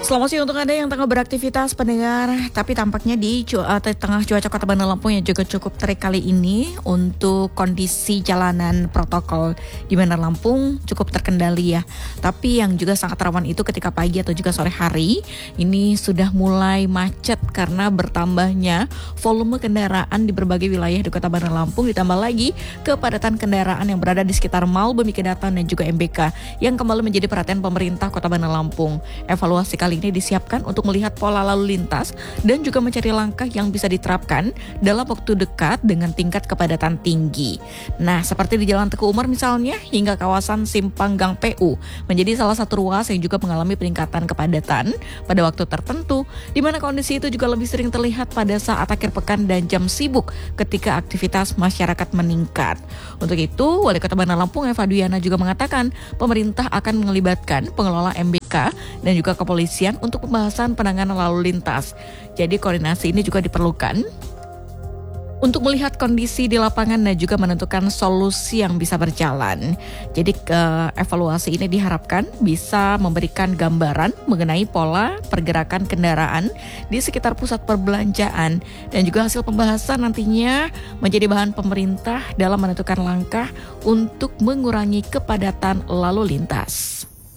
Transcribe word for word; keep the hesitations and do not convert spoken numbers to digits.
Selamat siang untuk Anda yang tengah beraktivitas pendengar, tapi tampaknya di cu- uh, tengah cuaca Kota Bandar Lampung yang juga cukup terik kali ini untuk kondisi jalanan protokol di Bandar Lampung cukup terkendali ya. Tapi yang juga sangat rawan itu ketika pagi atau juga sore hari, ini sudah mulai macet karena bertambahnya volume kendaraan di berbagai wilayah di Kota Bandar Lampung, ditambah lagi kepadatan kendaraan yang berada di sekitar Mall Bumi Kedaton dan juga M B K yang kembali menjadi perhatian pemerintah Kota Bandar Lampung. Evaluasi kali ini disiapkan untuk melihat pola lalu lintas dan juga mencari langkah yang bisa diterapkan dalam waktu dekat dengan tingkat kepadatan tinggi. Nah, seperti di Jalan Teguh Umar misalnya, hingga kawasan Simpang Gang P U menjadi salah satu ruas yang juga mengalami peningkatan kepadatan pada waktu tertentu, di mana kondisi itu juga lebih sering terlihat pada saat akhir pekan dan jam sibuk ketika aktivitas masyarakat meningkat. Untuk itu, Wali Kota Bandar Lampung Eva Duyana juga mengatakan pemerintah akan melibatkan pengelola M B K dan juga kepolisian untuk pembahasan penanganan lalu lintas. Jadi koordinasi ini juga diperlukan untuk melihat kondisi di lapangan dan juga menentukan solusi yang bisa berjalan. Jadi ke evaluasi ini diharapkan bisa memberikan gambaran mengenai pola pergerakan kendaraan di sekitar pusat perbelanjaan dan juga hasil pembahasan nantinya menjadi bahan pemerintah dalam menentukan langkah untuk mengurangi kepadatan lalu lintas.